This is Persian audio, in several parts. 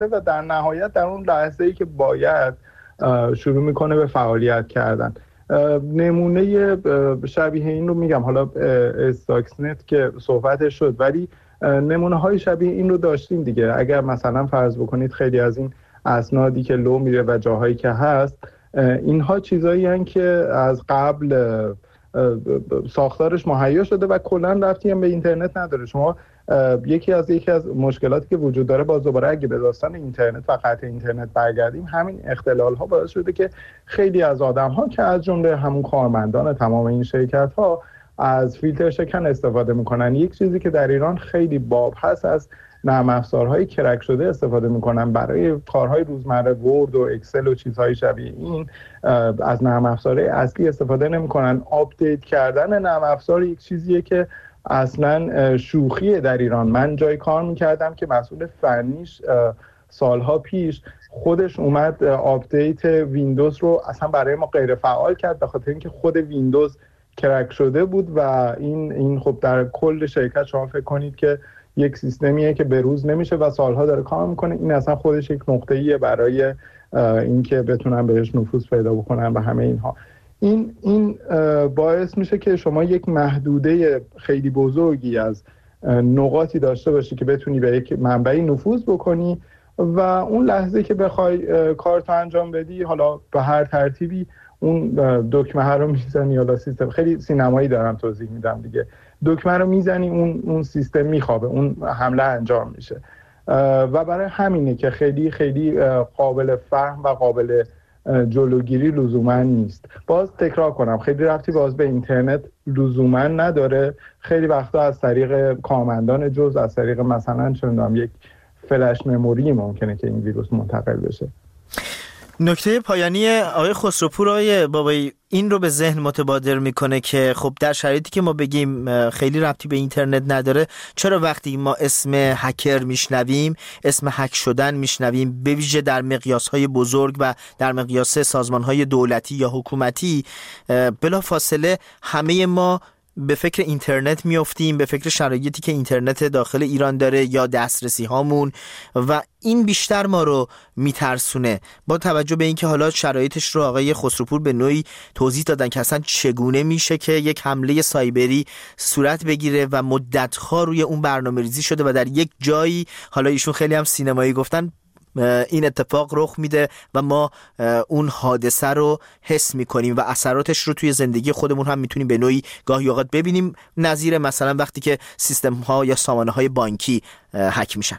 و در نهایت در اون لحظه‌ای که باید شروع میکنه به فعالیت کردن. نمونه شبیه این رو میگم، حالا استاکسنت که صحبتش شد، ولی نمونه های شبیه این رو داشتیم دیگه. اگر مثلا فرض بکنید خیلی از این اسنادی که لو میره و جاهایی که هست، اینها چیزایی هستن که از قبل ساختارش مهیا شده و کلا ربطی هم به اینترنت نداره. شما یکی از مشکلاتی که وجود داره، باز دوباره اگه به داستان اینترنت و قطع اینترنت برگردیم، همین اختلال ها باعث شده که خیلی از آدم ها که از جمله همون کارمندان تمام این شرکت ها از فیلتر شکن استفاده میکنن. یک چیزی که در ایران خیلی باب هست، از نرم افزارهای کرک شده استفاده میکنن برای کارهای روزمره، ورد و اکسل و چیزهای شبیه این. از نرم افزارهای اصلی استفاده نمیکنن. آپدیت کردن نرم افزار یک چیزیه که اصلا شوخیه در ایران. من جای کار میکردم که مسئول فنیش سالها پیش خودش اومد آپدیت ویندوز رو اصلا برای ما غیر فعال کرد، به خاطر اینکه خود ویندوز کرک شده بود. و این خب در کل شرکت شما فکر کنید که یک سیستمیه که به روز نمیشه و سالها داره کار میکنه. این اصلا خودش یک نقطه‌ایه برای اینکه بتونن بهش نفوذ پیدا بکنن و همه اینها. این باعث میشه که شما یک محدوده خیلی بزرگی از نقاطی داشته باشی که بتونی به یک منبعی نفوذ بکنی و اون لحظه که بخوای کارتو انجام بدی، حالا به هر ترتیبی اون دکمه رو میزنی، حالا سیستم خیلی سینمایی دارم توضیح میدم دیگه، دکمه رو میزنی اون سیستم میخوابه، اون حمله انجام میشه. و برای همینه که خیلی خیلی قابل فهم و قابل جلوگیری لزوما نیست. باز تکرار کنم، خیلی ربطی باز به اینترنت لزوما نداره. خیلی وقتا از طریق کارمندان جزء، از طریق مثلا چه می‌دونم یک فلش مموری ممکنه که این ویروس منتقل بشه. نکته پایانی آقای خسروپور، آقای بابایی، این رو به ذهن متبادر میکنه که خب در شرایطی که ما بگیم خیلی ربطی به اینترنت نداره، چرا وقتی ما اسم هکر میشنویم، اسم هک شدن میشنویم، به ویژه در مقیاس‌های بزرگ و در مقیاس سازمان‌های دولتی یا حکومتی، بلافاصله همه ما به فکر اینترنت میافتیم، به فکر شرایطی که اینترنت داخل ایران داره یا دسترسی هامون، و این بیشتر ما رو میترسونه. با توجه به اینکه حالا شرایطش رو آقای خسروپور به نوعی توضیح دادن که اصلا چگونه میشه که یک حمله سایبری صورت بگیره و مدت‌ها روی اون برنامه‌ریزی شده و در یک جایی، حالا ایشون خیلی هم سینمایی گفتن، این اتفاق رخ میده و ما اون حادثه رو حس میکنیم و اثراتش رو توی زندگی خودمون هم میتونیم به نوعی گاهی اوقات ببینیم، نظیر مثلا وقتی که سیستم ها یا سامانه های بانکی هک میشن.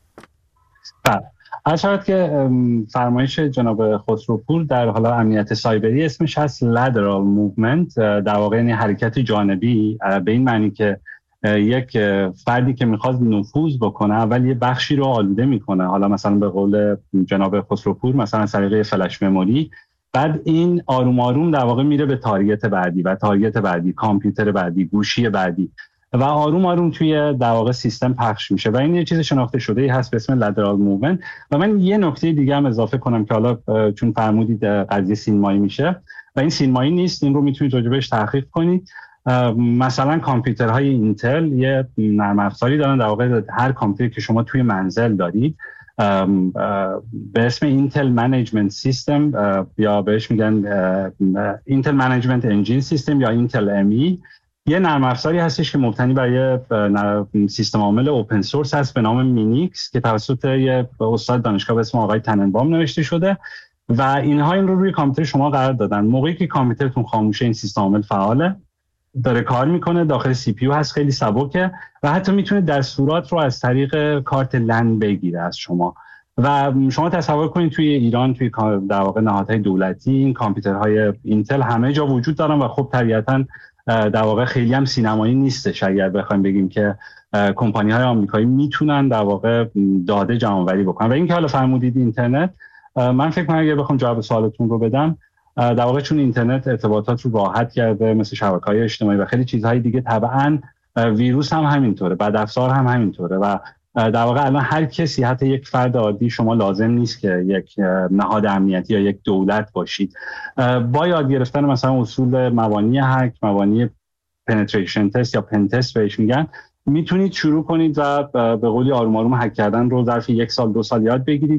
از شرط که فرمایش جناب خسروپور در حالا امنیت سایبری اسمش هست lateral movement، در واقع یعنی حرکت جانبی، به این معنی که یک فردی که میخواد نفوذ بکنه اول یه بخشی رو آلوده میکنه، حالا مثلا به قول جناب خسروپور مثلا از طریق فلش مموری، بعد این آروم آروم در واقع میره به تارگت بعدی و تارگت بعدی، کامپیوتر بعدی، گوشی بعدی، و آروم آروم توی در واقع سیستم پخش میشه و این یه چیز شناخته شده‌ای هست به اسم lateral movement. و من یه نکته دیگه هم اضافه کنم که حالا چون فرمودید قضیه سینمایی میشه و این سینمایی نیست، این رو میتونید راجع بهش تحقیق کنید. مثلا کامپیوترهای اینتل یه نرم افزاری دارن، در واقع هر کامپیوتری که شما توی منزل دارید به اسم اینتل منیجمنت سیستم یا بهش میگن اینتل منیجمنت انجین سیستم یا اینتل ام، یه نرم افزاری هستش که مبتنی بر یه سیستم عامل اوپن سورس هست به نام مینیکس که توسط یه استاد دانشگاه به اسم آقای تننبام نوشته شده و اینها این رو روی کامپیوتر شما قرار دادن. موقعی که کامپیوترتون خاموشه این سیستم عامل فعاله، داره کار میکنه، داخل سی پی یو هست، خیلی سبکه و حتی میتونه دستورات رو از طریق کارت لن بگیره از شما. و شما تصور کنید توی ایران، توی در واقع نهادهای دولتی، این کامپیوترهای اینتل همه جا وجود دارن و خب طبیعتاً در واقع خیلی هم سینمایی نیستش اگر بخوایم بگیم که کمپانی‌های آمریکایی میتونن در واقع داده جمع‌آوری بکنن. و اینکه حالا فرمودید اینترنت، من فکر کنم اگه بخوام جواب سوالتون رو بدم، در واقع چون اینترنت ارتباطات رو راحت کرده مثل شبکه‌های اجتماعی و خیلی چیزهای دیگه، طبعاً ویروس هم همینطوره، بدافزار هم همینطوره و در واقع الان هر کسی، حتی یک فرد عادی، شما لازم نیست که یک نهاد امنیتی یا یک دولت باشید، با یاد گرفتن مثلا اصول مبانی هک، مبانی penetration test یا pen test بهش میگن، میتونید شروع کنید و به قولی آروم آروم هک کردن رو ظرف 1 سال 2 سال یاد بگیرید.